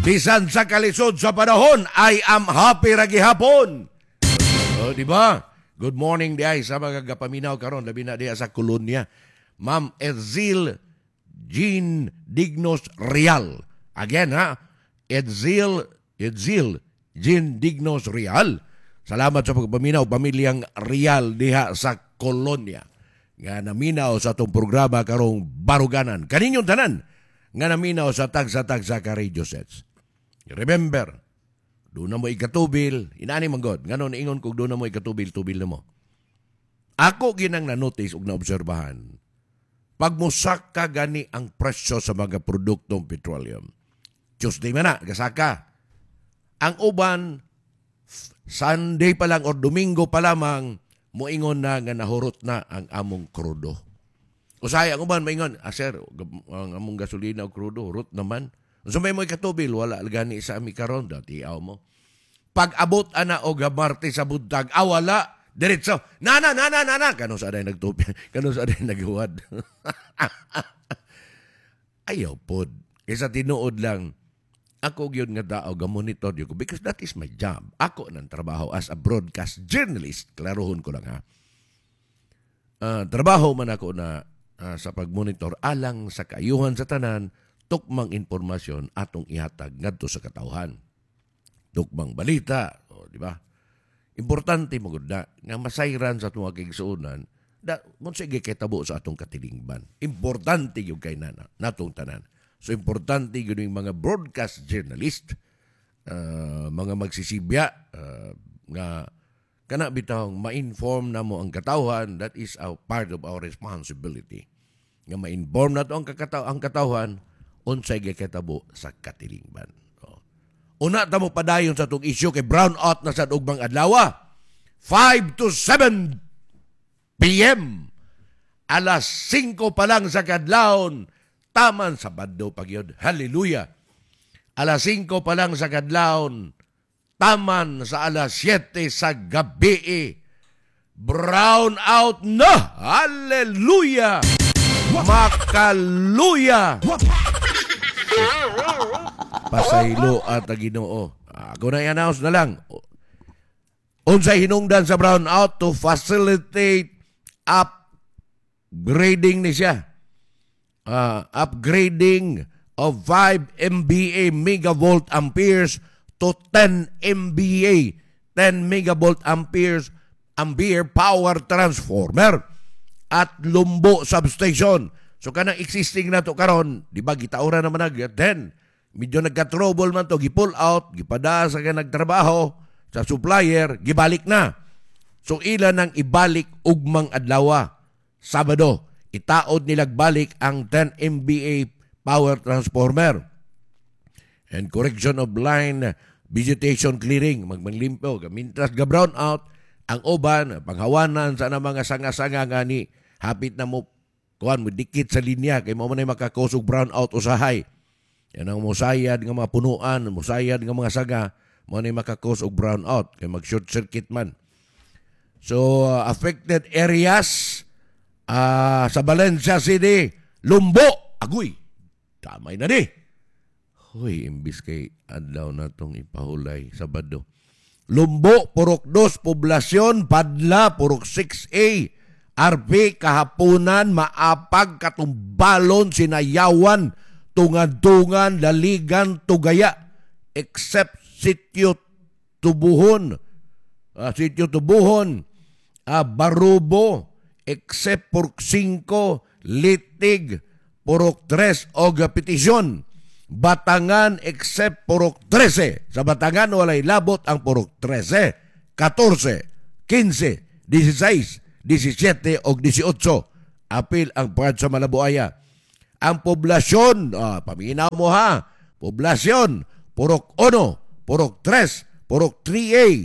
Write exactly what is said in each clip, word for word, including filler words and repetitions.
Bisan sa kalisod sa panahon, I am happy ra gihapon. Oh, di ba? Good morning di ay sa mga gapaminaw karon labi na diya sa kolonya. Ma'am Edzil Jean Dignos Real. Again ha, Edzil Edzil Jean Dignos Real. Salamat sa pagpaminaw pamilyang Real diha sa kolonya. Nga naminaw sa atong programa karong baruganan. Kaninyong tanan nga naminaw sa tagsa-tagsa ka radio sets. Remember, doon na mo ikatubil, inani man God, nga nun ingon kung doon na mo ikatubil, tubil na mo. Ako ginang na-notice ug na-obserbahan, pag musak ka gani ang presyo sa mga produktong petroleum, Tuesday man na, gasaka. Ang uban, Sunday pa lang or Domingo pa lamang, moingon na nga nahurot na ang among krudo. Usay, ang uban, maingon, ah sir, ang among gasolina o krudo, hurot naman. So may mo ikatubil, wala gani sa ami karon dati aw mo. Pag abot ana o gamarte sa buntag, ah wala, diretso. Nana, nana, nana, kano sa aday nagtupi, kano sa aday naghuwad. Ayaw pod. Kaysa tinuod lang, ako gyud nga daog ga-monitor ko because that is my job. Ako nang trabaho as a broadcast journalist. Klarohon ko lang ha. Uh, trabaho man ako na uh, sa pag-monitor alang sa kaayuhan sa tanan, tukmang informasyon atong ihatag ngadto sa katawhan. Tukmang balita, o di ba? Importante mo gud na nga masayran sa atong kigsuonan da mo sige kitabo sa atong katilingban. Importante yung kay nana natong tanan. So importante gyud yung mga broadcast journalist, uh, mga magsisibya uh, nga kana bitawng ma-inform na mo ang katawhan. That is a part of our responsibility. Nga ma-inform nato ang kakataw ang katawhan unsay gikitabo sa katilingban. Oh. Una ta mo padayon sa tong issue kay brown out na sa ugmang adlaw. five to seven p m alas singko pa lang sa kadlawon, taman sa Sabado pagyod. Hallelujah. Alas singko pa lang sa kadlawon, taman sa alas siyete sa gabi. Brown out na. Hallelujah. Makaluya. Pasaylo at Ginoo. Ako na i-announce na lang. Unsay hinungdan sa brown out to facilitate upgrading ni siya. Uh, upgrading of five M V A megavolt amperes to ten M V A ten megavolt amperes ampere power transformer at Lumbo substation. So kanang existing na to karon, di ba gitaura naman nag then medyo nagka-trouble man to, gi-pull out, gipada sa kanang nagtrabaho sa supplier, gibalik na. So ila nang ibalik ugmang adlaw, Sabado, itaod nilag balik ang ten M V A power transformer and correction of line vegetation clearing, magmanglimpyo gamintras ga brown out ang uban panghawanan sa na mga sanga-sanga nga ni hapit na mo kuan mo dikit sa linya kay mo man makakusog brown out usahay. Yan ang musayad nga mga punuan, musayad nga mga saga, mo na makakusog brown out kay mag short circuit man. So uh, affected areas uh, sa Valencia City, Lumbo, agoy. Tamay na di. Hoy, imbis kay adlaw na tong ipahulay Sabado. Lumbo, Purok dos, Poblasyon, Padla, Purok six A, R P, Kahaponan, Maapag, Katumbalon, Sinayawan, Tungan-tungan, Laligan, Tugaya, except Sitio Tubuhon, uh, Sitio Tubuhon, uh, Barubo, except Purok five, Litig, Purok tres, Oga Petisyon, Batangan, except Purok thirteen. Sa Batangan, walay labot ang Purok thirteen, fourteen, fifteen, sixteen, seventeen o eighteen. Apil ang part sa Malabuaya. Ang poblasyon, ah, paminaw mo ha, poblasyon, Purok one, Purok three, Purok three A,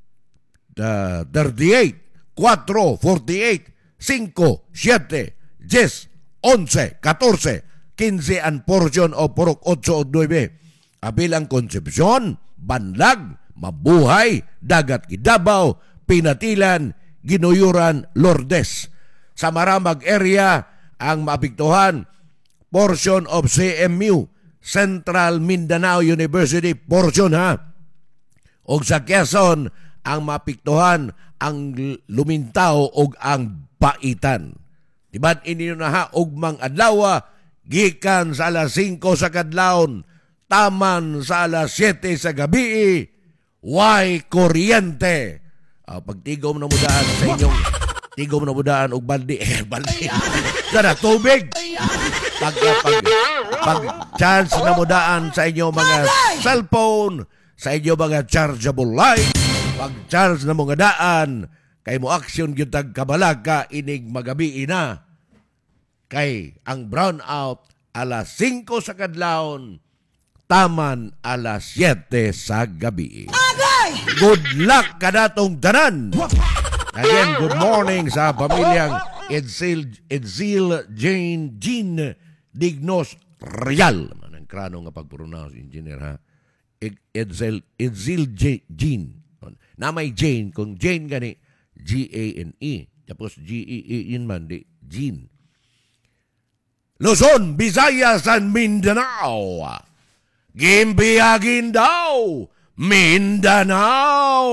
uh, thirty-eight, four, forty-eight, five, seven, ten, eleven, fourteen, fifteen ang portion o Purok eight o nine. Apil ang Concepcion, Banlag, Mabuhay, Dagat Kidabaw, Pinatilan, Ginuyuran, Lourdes. Sa Maramag area, ang maapektuhan, portion of C M U, Central Mindanao University portion ha. Og sa Quezon ang mapiktuhan ang Lumintaw og ang Baitan. Diban inyo na ha og mang adlaw gikan sa alas singko sa kadlawon taman sa alas siyete sa gabi. Way kuryente. Uh, pag tigom na mudaan sa inyong tigom na mudaan og baldi eh baldi. Sana tubig. Pag pag pag charge na mudaan sa inyong mga cellphone, sa inyong mga chargeable light, pag charge na mga daan, kay mo action gyud tag kabalaga inig magabi na. Kay ang brownout alas singko sa kadlawon, taman alas siyete sa gabi. Good luck kanatong tanan. Again, good morning sa pamilyang Edzil, Edzil Jane Jean Dignos Real. Ang krano nga pag-pronounce, engineer ha. Edzil, Edzil Jean. Na may Jane, kung Jane gani, G A N E. Tapos G E E yun man, di, Jean. Luzon, Visayas, and Mindanao. Gimbiyagin daw, Mindanao.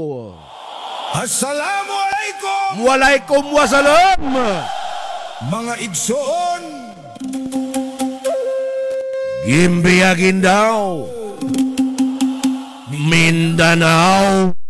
Assalamualaikum Walaikum wasalam. mga igsoon. Gimbiyagin daw, Mindanao.